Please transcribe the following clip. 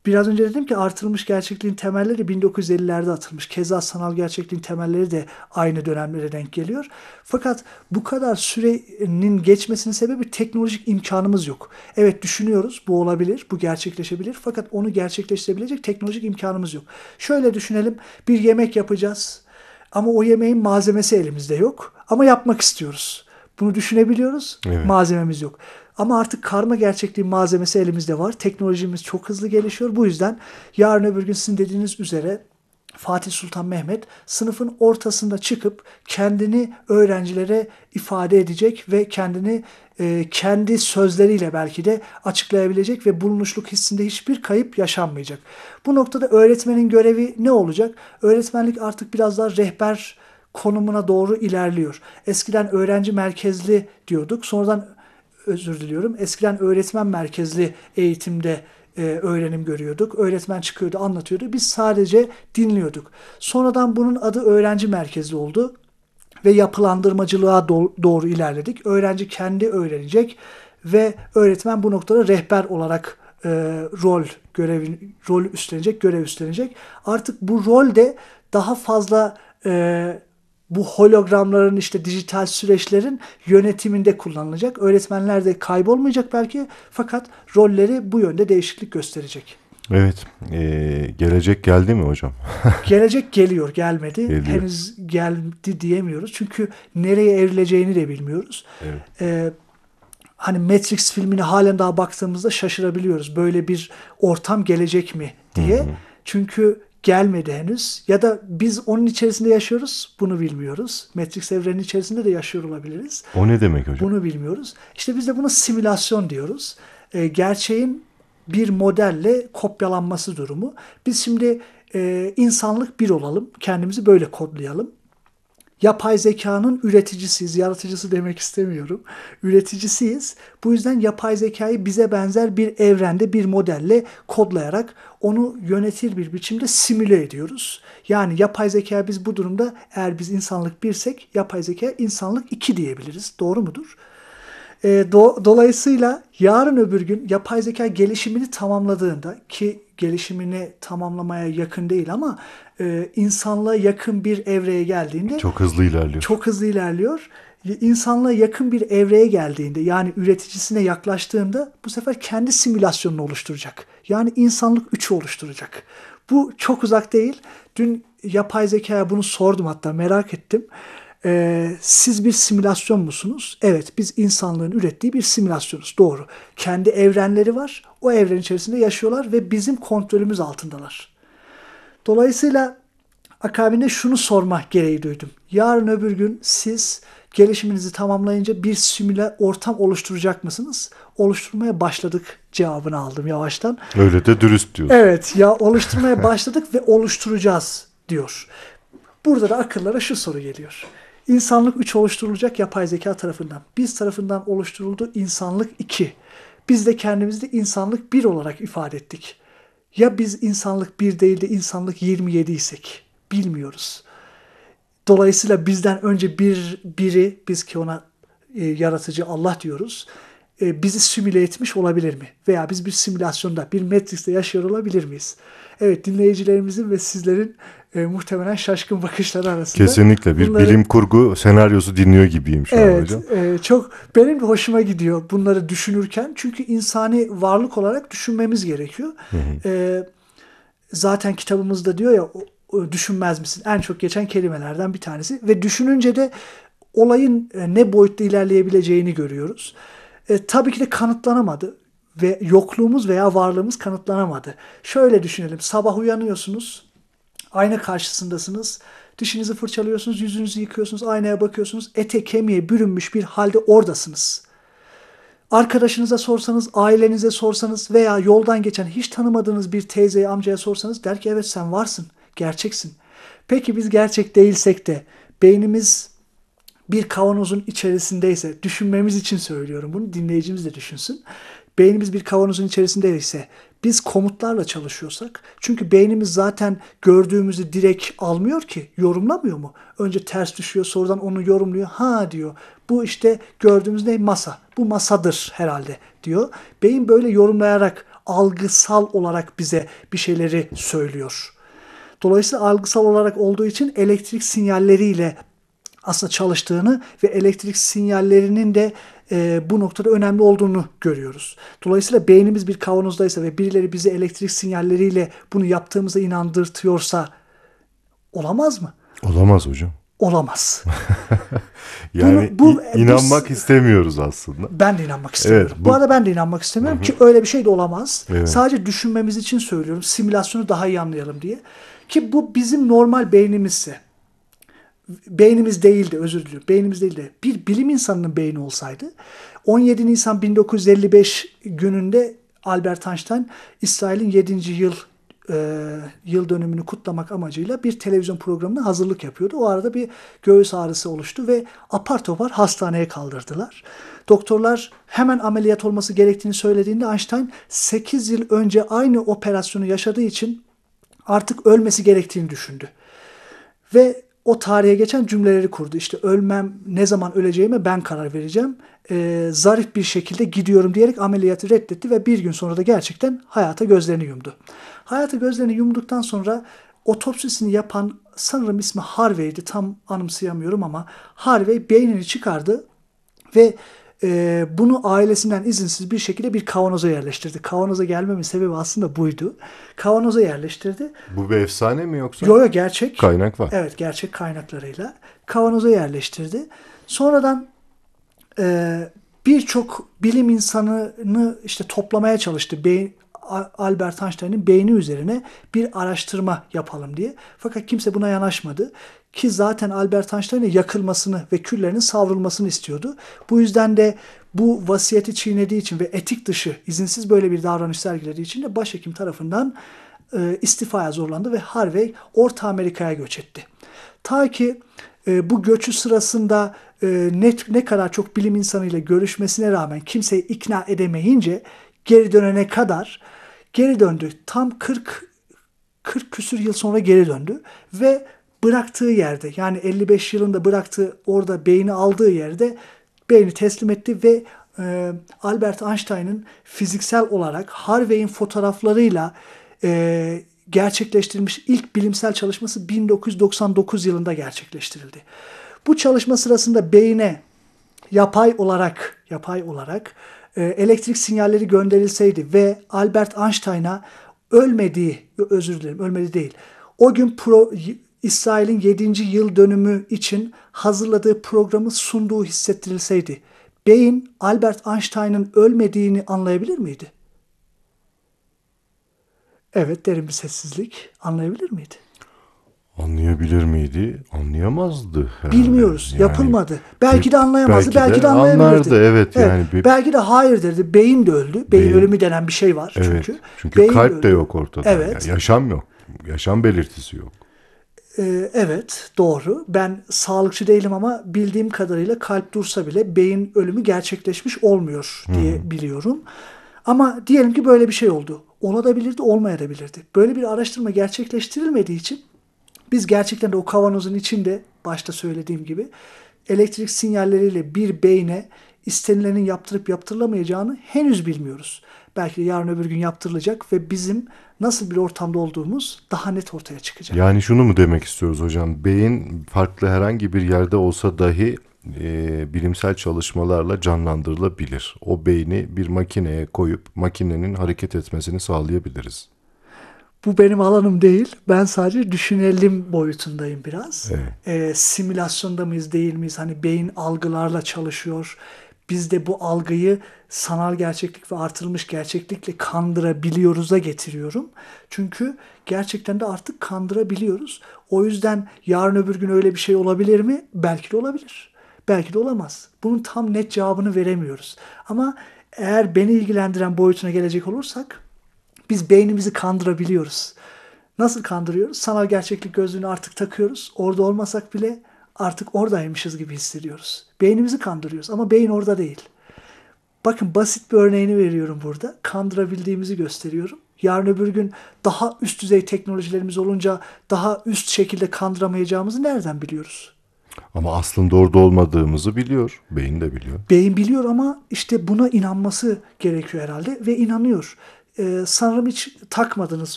Biraz önce dedim ki artırılmış gerçekliğin temelleri 1950'lerde atılmış. Keza sanal gerçekliğin temelleri de aynı dönemlere denk geliyor. Fakat bu kadar sürenin geçmesinin sebebi teknolojik imkanımız yok. Evet düşünüyoruz, bu olabilir, bu gerçekleşebilir. Fakat onu gerçekleştirebilecek teknolojik imkanımız yok. Şöyle düşünelim, bir yemek yapacağız ama o yemeğin malzemesi elimizde yok. Ama yapmak istiyoruz. Bunu düşünebiliyoruz, Evet. malzememiz yok. Ama artık karma gerçekliğin malzemesi elimizde var. Teknolojimiz çok hızlı gelişiyor. Bu yüzden yarın öbür gün sizin dediğiniz üzere Fatih Sultan Mehmet sınıfın ortasında çıkıp kendini öğrencilere ifade edecek ve kendini kendi sözleriyle belki de açıklayabilecek ve bulunuşluk hissinde hiçbir kayıp yaşanmayacak. Bu noktada öğretmenin görevi ne olacak? Öğretmenlik artık biraz daha rehber konumuna doğru ilerliyor. Eskiden öğrenci merkezli diyorduk. Sonradan özür diliyorum. Eskiden öğretmen merkezli eğitimde öğrenim görüyorduk. Öğretmen çıkıyordu, anlatıyordu. Biz sadece dinliyorduk. Sonradan bunun adı öğrenci merkezli oldu ve yapılandırmacılığa doğru ilerledik. Öğrenci kendi öğrenecek ve öğretmen bu noktada rehber olarak rol üstlenecek, görev üstlenecek. Artık bu rol de daha fazla bu hologramların işte dijital süreçlerin yönetiminde kullanılacak. Öğretmenler de kaybolmayacak belki fakat rolleri bu yönde değişiklik gösterecek. Evet. Gelecek geldi mi hocam? Gelecek geliyor, gelmedi. Geliyor. Henüz geldi diyemiyoruz. Çünkü nereye evrileceğini de bilmiyoruz. Evet. Hani Matrix filmine halen daha baktığımızda şaşırabiliyoruz. Böyle bir ortam gelecek mi Hı diye. hı. Çünkü gelmedi henüz. Ya da biz onun içerisinde yaşıyoruz. Bunu bilmiyoruz. Matrix evrenin içerisinde de yaşıyor olabiliriz. O ne demek hocam? Bunu bilmiyoruz. İşte biz de buna simülasyon diyoruz. Gerçeğin bir modelle kopyalanması durumu. Biz şimdi insanlık bir olalım. Kendimizi böyle kodlayalım. Yapay zekanın üreticisiyiz. Yaratıcısı demek istemiyorum. Üreticisiyiz. Bu yüzden yapay zekayı bize benzer bir evrende bir modelle kodlayarak onu yönetir bir biçimde simüle ediyoruz. Yani yapay zeka biz bu durumda eğer biz insanlık birsek yapay zeka insanlık 2 diyebiliriz. Doğru mudur? Dolayısıyla yarın öbür gün yapay zeka gelişimini tamamladığında ki gelişimini tamamlamaya yakın değil ama insanlığa yakın bir evreye geldiğinde Çok hızlı ilerliyor. çok hızlı ilerliyor. İnsanlığa yakın bir evreye geldiğinde yani üreticisine yaklaştığında bu sefer kendi simülasyonunu oluşturacak. Yani insanlık 3'ü oluşturacak. Bu çok uzak değil. Dün yapay zekaya bunu sordum hatta merak ettim. Siz bir simülasyon musunuz? Evet, biz insanlığın ürettiği bir simülasyonuz. Doğru. Kendi evrenleri var. O evren içerisinde yaşıyorlar ve bizim kontrolümüz altındalar. Dolayısıyla akabinde şunu sormak gereği duydum. Yarın öbür gün siz gelişiminizi tamamlayınca bir simüle ortam oluşturacak mısınız? Oluşturmaya başladık cevabını aldım yavaştan. Öyle de dürüst diyorsun. Evet ya oluşturmaya başladık ve oluşturacağız diyor. Burada da akıllara şu soru geliyor. İnsanlık 3 oluşturulacak yapay zeka tarafından. Biz tarafından oluşturuldu insanlık 2. Biz de kendimizi de insanlık 1 olarak ifade ettik. Ya biz insanlık 1 değil de insanlık 27 isek? Bilmiyoruz. Dolayısıyla bizden önce biri biz ki ona yaratıcı Allah diyoruz. Bizi simüle etmiş olabilir mi? Veya biz bir simülasyonda, bir Matrix'te yaşıyor olabilir miyiz? Evet, dinleyicilerimizin ve sizlerin muhtemelen şaşkın bakışları arasında Kesinlikle bir bunları bilim kurgu senaryosu dinliyor gibiyim şu an evet hocam. çok benim de hoşuma gidiyor bunları düşünürken çünkü insani varlık olarak düşünmemiz gerekiyor. Hı hı. Zaten kitabımızda diyor ya düşünmez misin? En çok geçen kelimelerden bir tanesi ve düşününce de olayın ne boyutta ilerleyebileceğini görüyoruz. Tabii ki de kanıtlanamadı ve yokluğumuz veya varlığımız kanıtlanamadı. Şöyle düşünelim. Sabah uyanıyorsunuz. Ayna karşısındasınız. Dişinizi fırçalıyorsunuz, yüzünüzü yıkıyorsunuz, aynaya bakıyorsunuz. Ete kemiğe bürünmüş bir halde oradasınız. Arkadaşınıza sorsanız, ailenize sorsanız veya yoldan geçen hiç tanımadığınız bir teyzeye, amcaya sorsanız der ki evet sen varsın, gerçeksin. Peki biz gerçek değilsek de beynimiz bir kavanozun içerisindeyse, düşünmemiz için söylüyorum bunu, dinleyicimiz de düşünsün. Beynimiz bir kavanozun içerisindeyse, biz komutlarla çalışıyorsak, çünkü beynimiz zaten gördüğümüzü direkt almıyor ki, yorumlamıyor mu? Önce ters düşüyor, sonradan onu yorumluyor. Ha diyor, bu işte gördüğümüz ne? Masa. Bu masadır herhalde diyor. Beyin böyle yorumlayarak algısal olarak bize bir şeyleri söylüyor. Dolayısıyla algısal olarak olduğu için elektrik sinyalleriyle aslında çalıştığını ve elektrik sinyallerinin de bu noktada önemli olduğunu görüyoruz. Dolayısıyla beynimiz bir kavanozdaysa ve birileri bizi elektrik sinyalleriyle bunu yaptığımıza inandırtıyorsa olamaz mı? Olamaz hocam. Olamaz. Yani inanmak istemiyoruz aslında. Ben de inanmak istemiyorum. Evet, bu arada ben de inanmak istemiyorum ki öyle bir şey de olamaz. Evet. Sadece düşünmemiz için söylüyorum. Simülasyonu daha iyi anlayalım diye. Ki bu bizim normal beynimizse. Beynimiz değildi, özür diliyorum. Beynimiz değildi. Bir bilim insanının beyni olsaydı 17 Nisan 1955 gününde Albert Einstein İsrail'in 7. yıl dönümünü kutlamak amacıyla bir televizyon programına hazırlık yapıyordu. O arada bir göğüs ağrısı oluştu ve apar topar hastaneye kaldırdılar. Doktorlar hemen ameliyat olması gerektiğini söylediğinde Einstein 8 yıl önce aynı operasyonu yaşadığı için artık ölmesi gerektiğini düşündü. Ve o tarihe geçen cümleleri kurdu. İşte ölmem, ne zaman öleceğime ben karar vereceğim. Zarif bir şekilde gidiyorum diyerek ameliyatı reddetti ve bir gün sonra da gerçekten hayata gözlerini yumdu. Hayata gözlerini yumduktan sonra otopsisini yapan, sanırım ismi Harvey'di, tam anımsayamıyorum ama Harvey beynini çıkardı ve bunu ailesinden izinsiz bir şekilde bir kavanoza yerleştirdi. Kavanoza gelmemin sebebi aslında buydu. Kavanoza yerleştirdi. Bu bir efsane mi yoksa? Yok, gerçek. Kaynak var. Evet, gerçek kaynaklarıyla kavanoza yerleştirdi. Sonradan birçok bilim insanını işte toplamaya çalıştı. Albert Einstein'ın beyni üzerine bir araştırma yapalım diye. Fakat kimse buna yanaşmadı. Ki zaten Albert Einstein'ın yakılmasını ve küllerinin savrulmasını istiyordu. Bu yüzden de bu vasiyeti çiğnediği için ve etik dışı, izinsiz böyle bir davranış sergilediği için de başhekim tarafından istifaya zorlandı ve Harvey Orta Amerika'ya göç etti. Ta ki bu göçü sırasında ne kadar çok bilim insanıyla görüşmesine rağmen kimseyi ikna edemeyince geri dönene kadar geri döndü. Tam 40 küsür yıl sonra geri döndü ve bıraktığı yerde, yani 55 yılında bıraktığı, orada beyni aldığı yerde beyni teslim etti ve Albert Einstein'ın fiziksel olarak Harvey'in fotoğraflarıyla gerçekleştirilmiş ilk bilimsel çalışması 1999 yılında gerçekleştirildi. Bu çalışma sırasında beyne yapay olarak elektrik sinyalleri gönderilseydi ve Albert Einstein'a ölmedi değil. O gün İsrail'in 7. yıl dönümü için hazırladığı programı sunduğu hissettirilseydi, beyin Albert Einstein'ın ölmediğini anlayabilir miydi? Evet, derin bir sessizlik. Anlayabilir miydi? Anlayabilir miydi? Anlayamazdı herhalde. Bilmiyoruz. Yani, yapılmadı. Belki de anlayamazdı. Belki de anlayabilirdi. Anlardı, evet. Yani belki de hayır derdi. Beyin de öldü. Beyin ölümü denen bir şey var çünkü. Çünkü kalp de yok ortada. Evet. Yani yaşam yok. Yaşam belirtisi yok. Evet, doğru. Ben sağlıkçı değilim ama bildiğim kadarıyla kalp dursa bile beyin ölümü gerçekleşmiş olmuyor diye biliyorum. Ama diyelim ki böyle bir şey oldu. Olabilirdi, olmayabilirdi. Böyle bir araştırma gerçekleştirilmediği için biz gerçekten de o kavanozun içinde, başta söylediğim gibi, elektrik sinyalleriyle bir beyne istenilenin yaptırıp yaptırılamayacağını henüz bilmiyoruz. Belki de yarın öbür gün yaptırılacak ve bizim nasıl bir ortamda olduğumuz daha net ortaya çıkacak. Yani şunu mu demek istiyoruz hocam? Beyin farklı herhangi bir yerde olsa dahi bilimsel çalışmalarla canlandırılabilir. O beyni bir makineye koyup makinenin hareket etmesini sağlayabiliriz. Bu benim alanım değil. Ben sadece düşünelim boyutundayım biraz. Evet. Simülasyonda mıyız, değil miyiz? Hani beyin algılarla çalışıyor. Biz de bu algıyı sanal gerçeklik ve artırılmış gerçeklikle kandırabiliyoruz'a getiriyorum. Çünkü gerçekten de artık kandırabiliyoruz. O yüzden yarın öbür gün öyle bir şey olabilir mi? Belki de olabilir. Belki de olamaz. Bunun tam net cevabını veremiyoruz. Ama eğer beni ilgilendiren boyutuna gelecek olursak, biz beynimizi kandırabiliyoruz. Nasıl kandırıyoruz? Sanal gerçeklik gözlüğünü artık takıyoruz. Orada olmasak bile artık oradaymışız gibi hissediyoruz. Beynimizi kandırıyoruz ama beyin orada değil. Bakın, basit bir örneğini veriyorum burada. Kandırabildiğimizi gösteriyorum. Yarın öbür gün daha üst düzey teknolojilerimiz olunca daha üst şekilde kandıramayacağımızı nereden biliyoruz? Ama aslında orada olmadığımızı biliyor. Beyin de biliyor. Beyin biliyor ama işte buna inanması gerekiyor herhalde ve inanıyor. Sanırım hiç takmadınız